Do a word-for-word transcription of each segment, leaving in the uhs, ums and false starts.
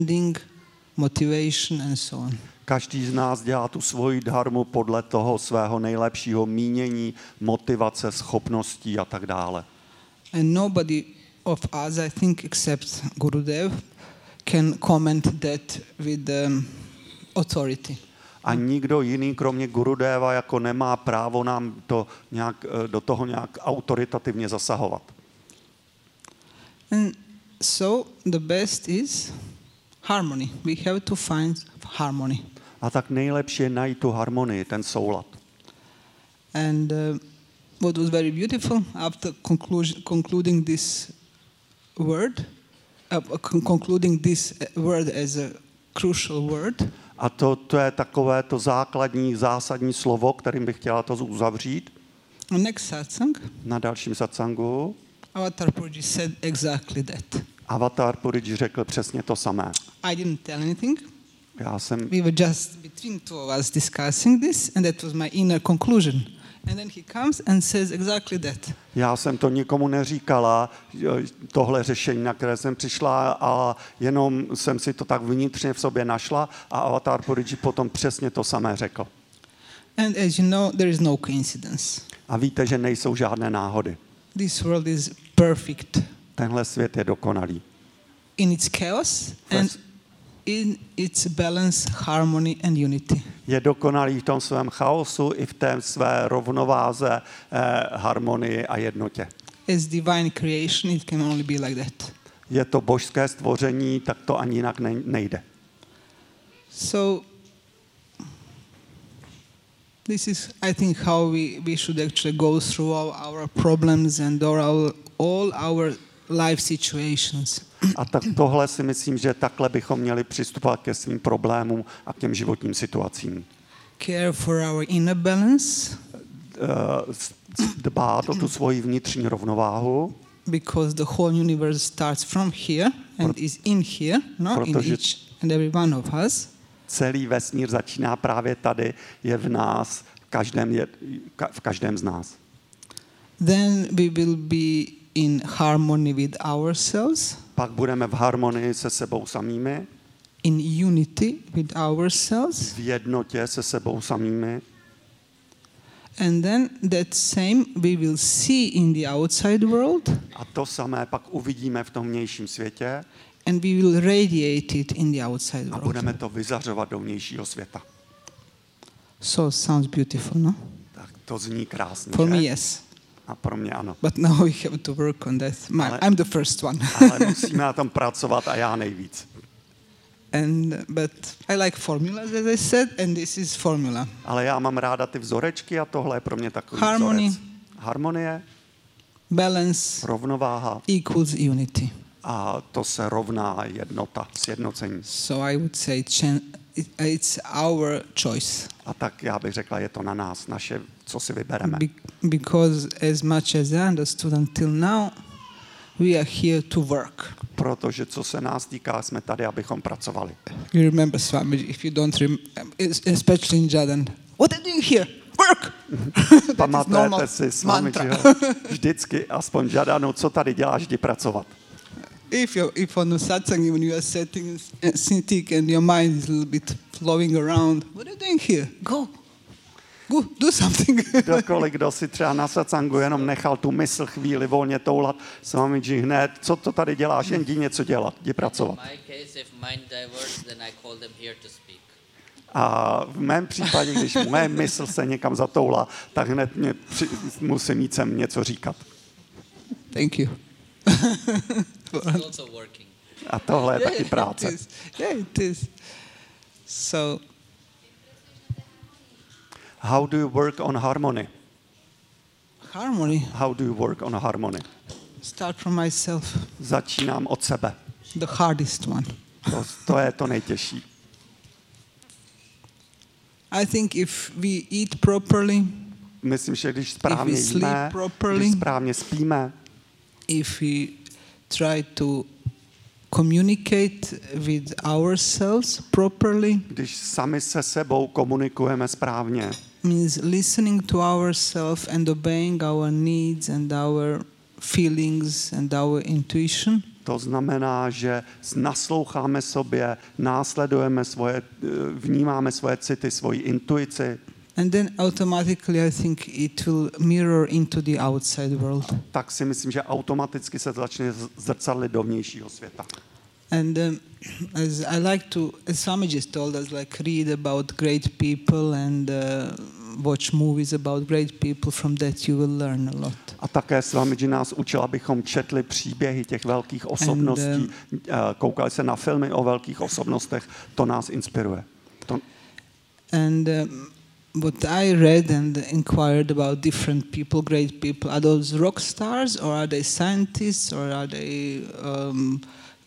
motivation and so on. Každý z nás dělá tu svoji dharmu podle toho svého nejlepšího mínění, motivace, schopností a tak dále. And nobody of us, I think, except Gurudev, can comment that with um, authority. A nikdo jiný, kromě Gurudeva, jako nemá právo nám to nějak, do toho nějak autoritativně zasahovat. And so the best is harmony. We have to find harmony. A tak nejlepší je najít tu harmonii, ten soulad. And uh, what was very beautiful after conclusion, concluding this word, uh, con- concluding this word as a crucial word. A to, to je takové to základní, zásadní slovo, kterým bych chtěla to uzavřít. Next satsang, Na dalším satsangu Avatar Purji said exactly that. Avatar Purji řekl přesně to samé. I didn't tell anything. Já jsem, We were just between two of us discussing this, and that was my inner conclusion. And then he comes and says exactly that. já jsem to nikomu neříkala, tohle řešení, na které jsem přišla, a jenom jsem si to tak vnitřně v sobě našla a Avatar Purji potom přesně to samé řekl. And as you know, there is no coincidence. A víte, že nejsou žádné náhody. This world is perfect Tenhle svět je dokonalý. in its chaos and in its balance, harmony and unity. Je dokonalý v tom svém chaosu i v té své rovnováze, eh, harmonii a jednotě. As divine creation, it can only be like that. Je to božské stvoření, tak to ani jinak nejde. So this is, I think, how we, we should actually go through all our problems and all our, all our life situations. A tak tohle si myslím, že takhle bychom měli přistupovat ke svým problémům a k těm životním situacím. Care for our inner balance, Uh, dbát o tu svoji vnitřní rovnováhu, because the whole universe starts from here and is in here, no, in Protože- each and every one of us. celý vesmír začíná právě tady, je v nás, v každém, je, ka- v každém z nás. Then we will be in harmony with ourselves, Pak budeme v harmonii se sebou samými, in unity with ourselves, v jednotě se sebou samými, and then that same we will see in the outside world, a to samé pak uvidíme v tom vnějším světě and we will radiate it in the outside a world. budeme to vyzařovat do vnějšího světa. So sounds beautiful, no? Tak to zní krásně, For me, že? yes. A pro mě ano. But now we have to work on that. My, Ale- I'm the first one. Ale musíme na tom pracovat a já nejvíc. And but I like formulas, as I said, and this is formula. Ale já mám ráda ty vzorečky a tohle je pro mě takový Harmony. vzorec. Harmonie, Balance rovnováha equals unity. a to se rovná jednota, sjednocení. So I would say chan- it- it's our choice. A tak já bych řekla, je to na nás, naše, co si vybereme. Be- because as much as I understood until now, we are here to work. Protože co se nás týká, jsme tady, abychom pracovali. You remember, Swamiji, if you don't remember, especially in Jadan, what are you doing here? Work! Pamatujete si s vámi, mantra. že jo? Vždycky, aspoň žádano, co tady děláš, jdi pracovat. If you if on the satsang when you are sitting sitting and your mind is a little bit flowing around, what are you doing here? Go, go, do something. Kdokoliv, kdo si třeba na satsangu jenom nechal tu mysl chvíli volně toulat, s vámi hned, co to tady děláš, jen jdi něco dělat, jdi pracovat. In my case, if mind diverts, then I call them here to speak. A v mém případě, když moje mysl se někam zatoula, tak hned mě při, musím mít sem něco říkat. Thank you. It's also working. A tohle je taky práce. It is. Yeah, it is. So How do you work on harmony? harmony. How do you work on harmony? Start from myself, Začínám od sebe. the hardest one. To, to je to nejtěžší. I think if we eat properly, Myslím, že když správně If we sleep jíme, properly, když správně spíme, if we try to communicate with ourselves properly, když sami se sebou komunikujeme správně, means listening to ourselves and obeying our needs and our feelings and our intuition, To znamená, že nasloucháme sobě, následujeme svoje, vnímáme svoje city, svoji intuici. And then automatically I think it will mirror into the outside world. Tak si myslím, že automaticky se začne zrcadlit do vnějšího světa. And um, as I like to, as Swamiji told us, like read about great people and uh, watch movies about great people. From that you will learn a lot. A také Swamiji nás učil, abychom četli příběhy těch velkých osobností, And, um, koukali se na filmy o velkých osobnostech, to nás inspiruje. To... And um, what I read and inquired about different people, great people, are those rock stars or are they scientists or are they um,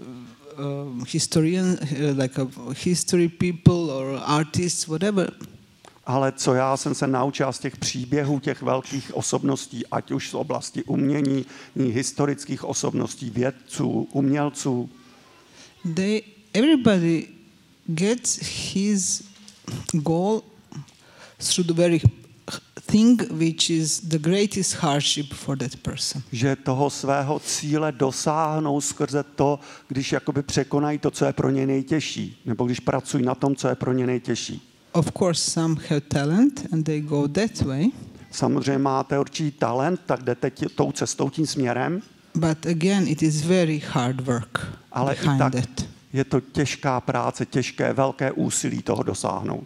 uh, historian, uh, like a history people or artists, whatever. Ale co já jsem se naučil z těch příběhů těch velkých osobností, ať už z oblasti umění, historických osobností, vědců, umělců. They, everybody gets his goal through the very thing which is the greatest hardship for that person. Že toho svého cíle dosáhnou skrze to, když jakoby překonají to, co je pro ně nejtěžší, nebo když pracují na tom, co je pro ně nejtěžší. Of course, some have talent and they go that way. Samozřejmě máte určitý talent, tak jdete tě, tou cestou, tím směrem. But again, it is very hard work Ale i behind tak that. je to těžká práce, těžké, velké úsilí toho dosáhnout.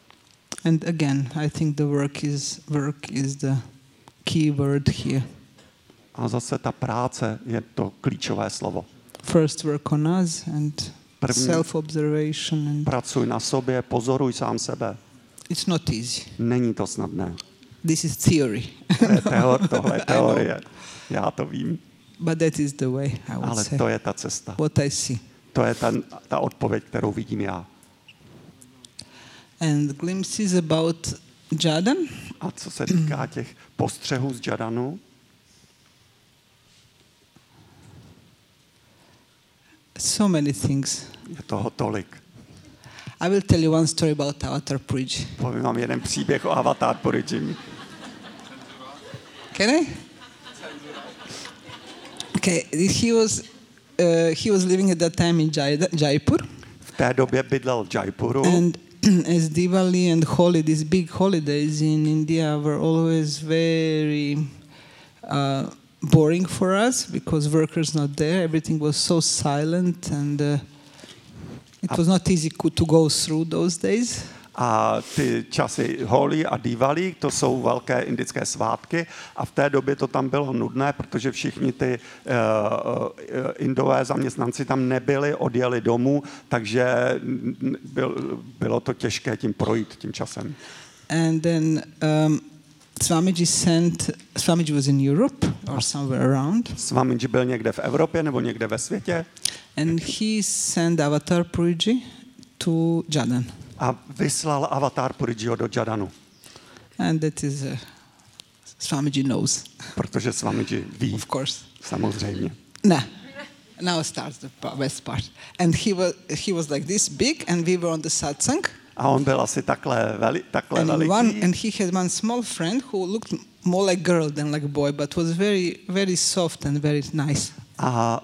And again, I think the work is work is the key word here. A zase ta práce je to klíčové slovo. First work on us and První. self-observation. And Pracuj na sobě, pozoruj sám sebe. it's not easy. Není to snadné. This is theory. To je teor, tohle je teorie. Já to vím. But that is the way, I would Ale say. to je ta cesta. What I see. To je ta, ta odpověď, kterou vidím já. And glimpses about Jadan. A co se týká těch postřehů z Jadanu, So many things. je toho tolik. I will tell you one story about Avatar Puriji. Povím vám jeden příběh o Avatar Puriji. Can I? Okay, he was uh, he was living at that time in Jai- Jaipur, V té době bydlel v Jaipuru and as Diwali and Holi, these big holidays in India were always very uh, boring for us because workers not there. Everything was so silent, and uh, it was not easy co- to go through those days. a ty časy Holi a Diwali, to jsou velké indické svátky a v té době to tam bylo nudné, protože všichni ty uh, uh, indové zaměstnanci tam nebyli, odjeli domů, takže byl, bylo to těžké tím projít tím časem. And then um, Swamiji sent, Swamiji was in Europe or somewhere around, Swamiji byl někde v Evropě nebo někde ve světě and he sent Avatar Puriji to Jadan. a vyslal Avatar Purijiho do Jadanu, And that is, uh, Swamiji knows, protože Swamiji ví, of course. samozřejmě. Nah. Now starts the pa- best part. And he was, he was like this big, and we were on the satsang. A on byl asi takhle, veli, takhle And, veliký. one, and he had one small friend who looked more like girl than like boy, but was very, very soft and very nice. A,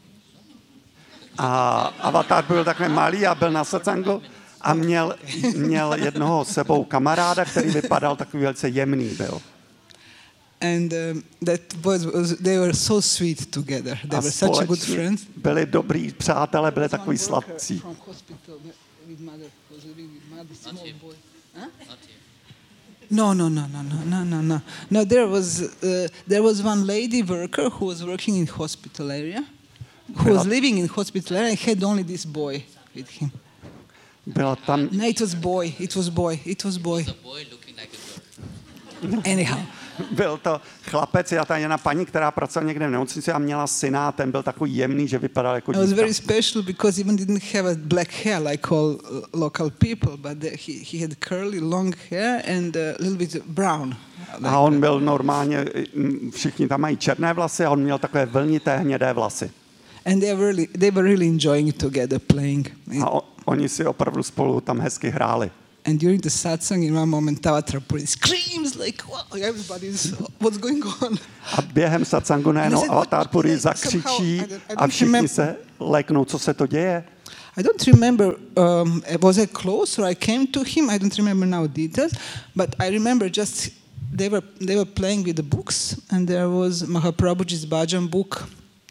a Avatar byl takhle malý a byl na satsangu a měl, měl jednoho sebou kamaráda, který vypadal takový velice jemný byl. And um, that boys was, they were so sweet together. They A were such a good společně friends. byli dobrý přátelé, byli takový sladcí. From hospital with mother, was living with mother, small him. boy. Huh? Not here. No, no, no, no, no, no, no, no. No, there was uh, there was one lady worker who was working in hospital area, who was living in hospital area and had only this boy with him. Byla tam, No, it was boy. It was boy. It was boy. The boy looking like a girl. Anyhow, byl to chlapec, já tady jedna paní, která pracovala někde v nemocnici a měla syna a ten byl takový jemný, že vypadal jako it was very dítě. special because even didn't have a black hair like all uh, local people, but the, he he had curly long hair and a little bit brown. A on byl normálně, mm, všichni tam mají černé vlasy a on měl takové vlnité hnědé vlasy. And they were really they were really enjoying together playing. A o, oni si opravdu spolu tam hezky hráli. And during the satsang, in one moment, Avatarpuri screams like, "Wow!" Everybody's, what's going on? A během satsangu najednou Avatarpuri zakřičí a všichni se leknou, co se to děje. I don't remember, um, was I close or I came to him? I don't remember now details, but I remember just they were they were playing with the books, and there was Mahaprabhuji's bhajan book.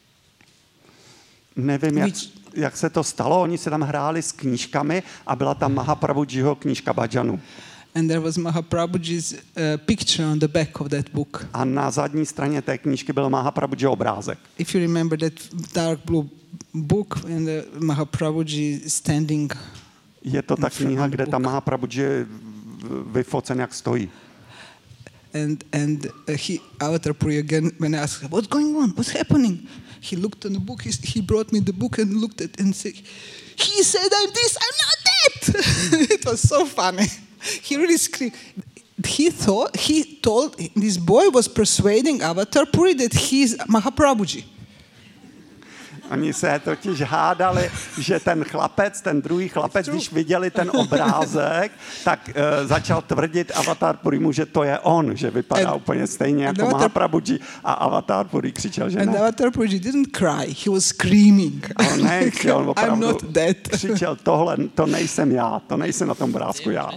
Nevím, jak, jak se to stalo. Oni se tam hráli s knížkami a byla tam Mahaprabhujiho knížka bhajanu. And there was Mahaprabhuji's uh, picture on the back of that book. A na zadní straně té knížky byl Mahaprabhujiho obrázek. If you remember that dark blue book and the Mahaprabhuji standing. Je to ta kniha, kde tam Mahaprabhuji je vyfocen, jak stojí. And and uh, he Avatarpuri again, when I asked what's going on, what's happening, he looked on the book. He, he brought me the book and looked at and said, "He said I'm this, I'm not that." It was so funny. He really screamed. He thought he told this boy was persuading Avatarpuri that he's Mahaprabhuji. Oni se totiž hádali, že ten chlapec, ten druhý chlapec, když viděli ten obrázek, tak uh, začal tvrdit Avatarpurimu, že to je on, že vypadá and, úplně stejně jako Avatar... Mahaprabhuji. A Avatarpuri křičel, že and ne. And Avatarpuri didn't cry, he was screaming. Ale ne, on opravdu I'm not that. křičel, tohle, to nejsem já, to nejsem na tom obrázku já.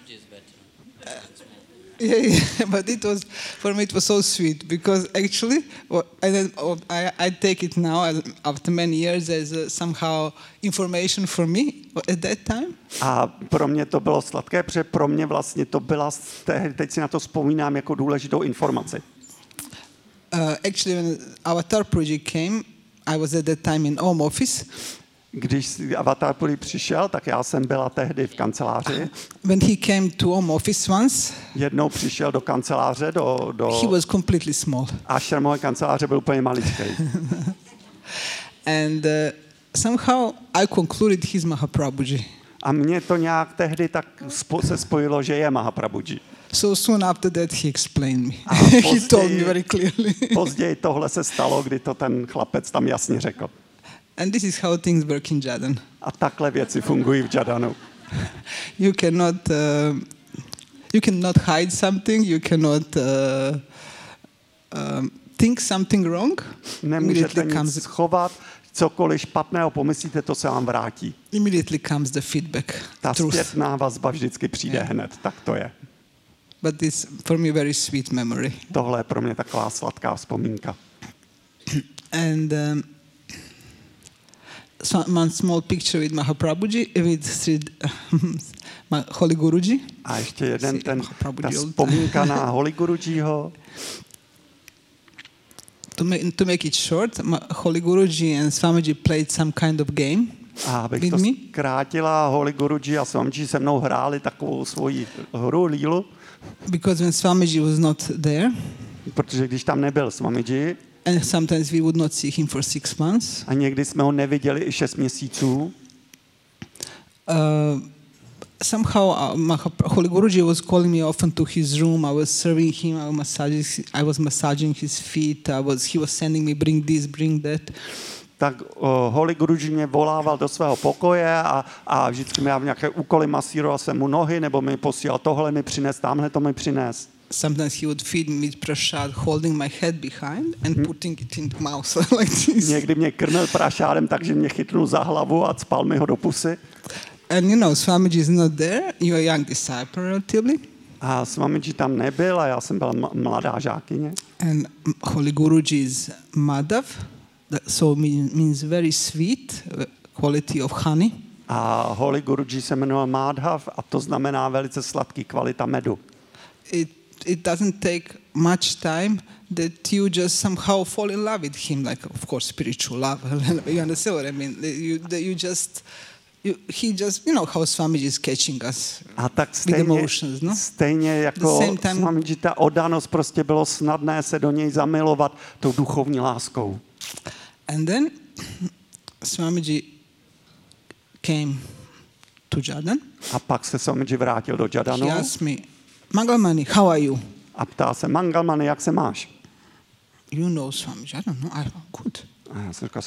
Yeah, yeah, but it was for me. It was so sweet because actually, well, and then, oh, I, I take it now as, after many years as uh, somehow information for me at that time. A pro mě to bylo sladké, protože pro mě vlastně to byla, teď si na to vzpomínám jako důležitou informaci. Uh, actually, when Avatarpuri came, I was at that time in home office. Když Avatarpuri přišel, tak já jsem byla tehdy v kanceláři. When he came to home office once, jednou přišel do kanceláře, do, do he was completely small. Ashramové kanceláře byl úplně maličký. And uh, somehow I concluded he's Mahaprabhuji. A mně to nějak tehdy tak spo, se spojilo, že je Mahaprabhuji. So soon after that he explained me. He told me very clearly. Později tohle se stalo, kdy to ten chlapec tam jasně řekl. And this is how things work in Jadan. A takhle věci fungují v Jadanu. You cannot, uh, you cannot hide something. You cannot uh, um, think something wrong. Nemůžete nic schovat. Cokoliv špatného pomyslíte, to se vám vrátí. Immediately comes the feedback. Ta zpětná vazba vždycky přijde yeah. hned. Tak to je. But this for me very sweet memory. Tohle je pro mě taková sladká vzpomínka. And um, So, one small picture with Mahaprabhuji, with Sri uh, Holy Guruji. A ještě jeden ten, ta vzpomínka na Holy Gurujiho. To make, to make it short, Holy Guruji and Swamiji played some kind of game. A abych to zkrátila, Holy Guruji a Swamiji se mnou hráli takovou svoji hru, lílu. Because when Swamiji was not there, protože když tam nebyl Swamiji, and sometimes we would not see him for six months. A někdy jsme ho neviděli i šest měsíců. Uh, somehow uh, Holy Guruji was calling me often to his room. I was serving him. I was massaging. I was massaging his feet. I was. He was sending me, bring this, bring that. Tak uh, Holy Guruji mě volával do svého pokoje a, a vždycky mi dával nějaké úkoly, masíroval jsem mu nohy, nebo mi posílal tohle mi přines, tamhle to mi přines. Sometimes he would feed me with prasad, holding my head behind and hmm. putting it in the mouth like this. Někdy mě krmil prašádem, takže mě chytnul za hlavu a cpal mi ho do pusy. And you know, Swamiji is not there. You are a young disciple relatively. A Swamiji tam nebyl a já jsem byla mladá žákyně. And Holy Guruji is Madhav, so means very sweet, quality of honey. A Holy Guruji se jmenoval Madhav a to znamená velice sladký, kvalita medu. It it doesn't take much time that you just somehow fall in love with him, like of course spiritual love. You understand what I mean? You you just you, he just you know how Swamiji is catching us. A tak stejně, with emotions, no? Stejně jako Swamiji, ta oddanost prostě bylo snadné se do něj zamilovat tou duchovní láskou. And then Swamiji came to Jadan. A pak se Swamiji vrátil do Jadanu. He asked me, Mangalmani, how are you? A ptá se, Mangalmani, jak se máš? You know Swamiji, I don't know, I'm good. A já jsem říkal,